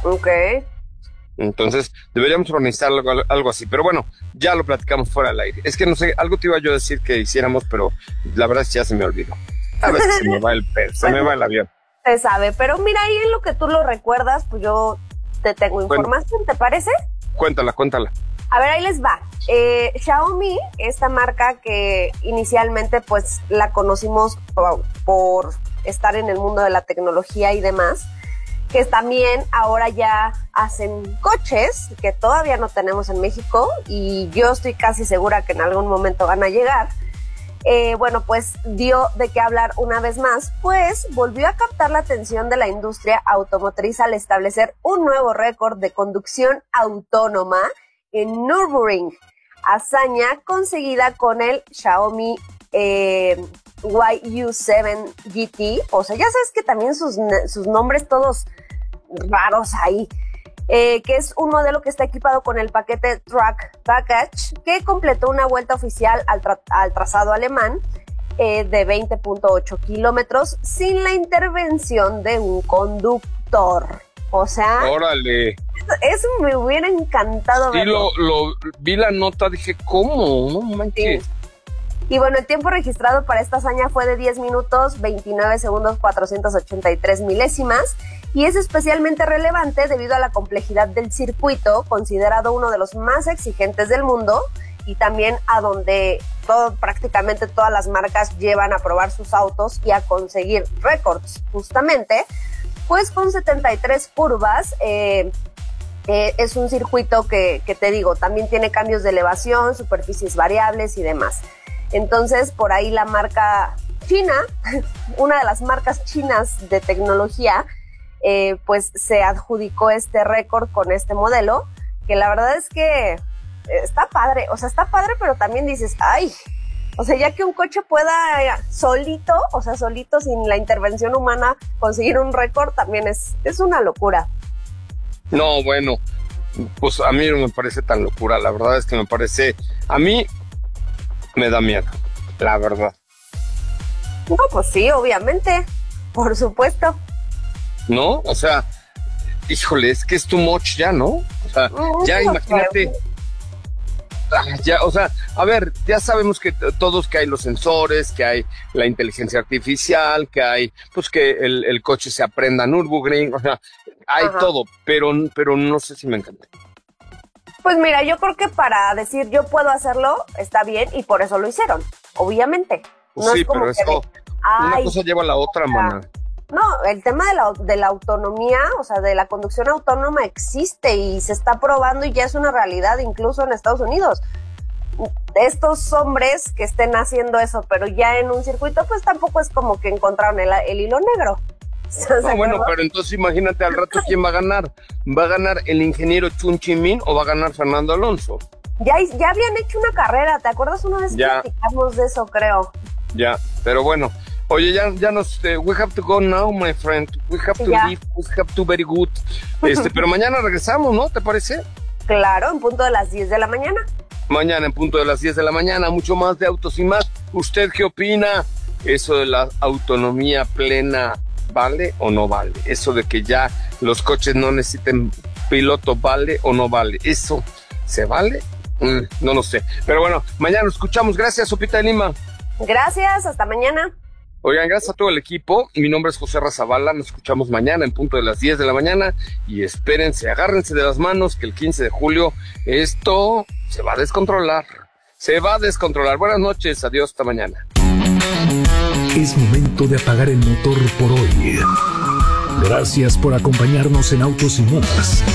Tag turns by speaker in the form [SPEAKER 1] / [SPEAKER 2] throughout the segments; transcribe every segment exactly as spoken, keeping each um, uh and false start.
[SPEAKER 1] Ok.
[SPEAKER 2] Entonces, deberíamos organizar algo, algo así. Pero bueno, ya lo platicamos fuera del aire. Es que no sé, algo te iba yo a decir que hiciéramos, pero la verdad es que ya se me olvidó. A veces se me va el pedo, se me va el avión.
[SPEAKER 1] Se sabe, pero mira, ahí en lo que tú lo recuerdas, pues yo te tengo información, bueno, ¿te parece?
[SPEAKER 2] Cuéntala, cuéntala.
[SPEAKER 1] A ver, ahí les va. Eh, Xiaomi, esta marca que inicialmente pues la conocimos por, por estar en el mundo de la tecnología y demás, que también ahora ya hacen coches que todavía no tenemos en México y yo estoy casi segura que en algún momento van a llegar. Eh, bueno, pues dio de qué hablar una vez más, pues volvió a captar la atención de la industria automotriz al establecer un nuevo récord de conducción autónoma en Nürburgring, hazaña conseguida con el Xiaomi eh, Y U siete G T. O sea, ya sabes que también sus, sus nombres todos raros ahí. Eh, que es un modelo que está equipado con el paquete Track Package, que completó una vuelta oficial al, tra- al trazado alemán eh, de veinte punto ocho kilómetros sin la intervención de un conductor. O sea,
[SPEAKER 2] órale.
[SPEAKER 1] Eso, eso me hubiera encantado
[SPEAKER 2] sí,
[SPEAKER 1] verlo.
[SPEAKER 2] Sí, lo, lo vi la nota, dije, ¿cómo? No manches.
[SPEAKER 1] Sí. Y bueno, el tiempo registrado para esta hazaña fue de diez minutos, veintinueve segundos, cuatrocientos ochenta y tres milésimas, y es especialmente relevante debido a la complejidad del circuito, considerado uno de los más exigentes del mundo, y también a donde todo, prácticamente todas las marcas llevan a probar sus autos y a conseguir récords, justamente, pues con setenta y tres curvas. eh, eh, es un circuito que, que te digo, también tiene cambios de elevación, superficies variables y demás. Entonces, por ahí la marca china, una de las marcas chinas de tecnología, eh, pues se adjudicó este récord con este modelo, que la verdad es que está padre, o sea, está padre, pero también dices, ay, o sea, ya que un coche pueda solito, o sea, solito, sin la intervención humana, conseguir un récord, también es, es una locura.
[SPEAKER 2] No, bueno, pues a mí no me parece tan locura, la verdad es que me parece, a mí me da miedo, la verdad.
[SPEAKER 1] No, pues sí, obviamente, por supuesto.
[SPEAKER 2] ¿No? O sea, híjole, es que es too much ya, ¿no? O sea, no, ya no, imagínate... Ah, ya, o sea, a ver, ya sabemos que t- todos que hay los sensores, que hay la inteligencia artificial, que hay, pues que el, el coche se aprenda a Nürburgring, o sea, hay Ajá. todo, pero, pero no sé si me encanta.
[SPEAKER 1] Pues mira, yo creo que para decir yo puedo hacerlo, está bien, y por eso lo hicieron, obviamente.
[SPEAKER 2] Pues
[SPEAKER 1] no
[SPEAKER 2] sí,
[SPEAKER 1] es como
[SPEAKER 2] pero
[SPEAKER 1] que
[SPEAKER 2] eso,
[SPEAKER 1] de,
[SPEAKER 2] una cosa lleva a la otra, mana.
[SPEAKER 1] No, el tema de la, de la autonomía, o sea, de la conducción autónoma existe y se está probando y ya es una realidad incluso en Estados Unidos. Estos hombres que estén haciendo eso, pero ya en un circuito, pues tampoco es como que encontraron el, el hilo negro.
[SPEAKER 2] No, bueno, pero entonces imagínate al rato quién va a ganar. ¿Va a ganar el ingeniero Chun Chi-min o va a ganar Fernando Alonso?
[SPEAKER 1] Ya, ya habían hecho una carrera, ¿te acuerdas? Una vez
[SPEAKER 2] ya.
[SPEAKER 1] platicamos de eso, creo.
[SPEAKER 2] Ya, pero bueno. Oye, ya, ya nos, uh, we have to go now, my friend. We have to
[SPEAKER 1] ya.
[SPEAKER 2] leave, we have to very good. Este, pero mañana regresamos, ¿no? ¿Te parece?
[SPEAKER 1] Claro, en punto de las diez de la mañana.
[SPEAKER 2] Mañana en punto de las diez de la mañana, mucho más de autos y más. ¿Usted qué opina? Eso de la autonomía plena, ¿vale o no vale? Eso de que ya los coches no necesiten piloto, ¿vale o no vale? ¿Eso se vale? Mm, no lo sé. Pero bueno, mañana nos escuchamos. Gracias, Sopita de Lima.
[SPEAKER 1] Gracias, hasta mañana.
[SPEAKER 2] Oigan, gracias a todo el equipo. Mi nombre es José Razabala. Nos escuchamos mañana en punto de las diez de la mañana. Y espérense, agárrense de las manos que el quince de julio esto se va a descontrolar. Se va a descontrolar. Buenas noches. Adiós. Hasta mañana.
[SPEAKER 3] Es momento de apagar el motor por hoy. Gracias por acompañarnos en Autos y Más.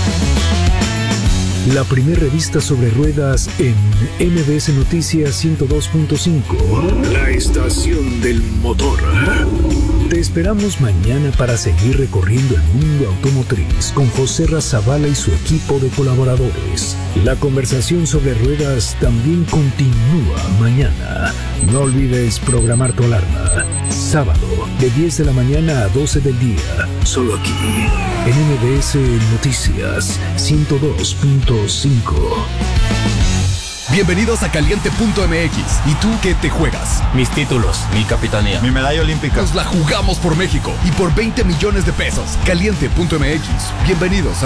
[SPEAKER 3] La primera revista sobre ruedas en M B S Noticias ciento dos punto cinco. La estación del motor. Te esperamos mañana para seguir recorriendo el mundo automotriz con José Razabala y su equipo de colaboradores. La conversación sobre ruedas también continúa mañana. No olvides programar tu alarma. Sábado, de diez de la mañana a doce del día. Solo aquí, en M B S Noticias ciento dos punto cinco.
[SPEAKER 4] Bienvenidos a Caliente punto M X. ¿Y tú qué te juegas?
[SPEAKER 5] Mis títulos, mi capitanía,
[SPEAKER 6] mi medalla olímpica.
[SPEAKER 4] Nos la jugamos por México y por veinte millones de pesos. Caliente punto M X. Bienvenidos a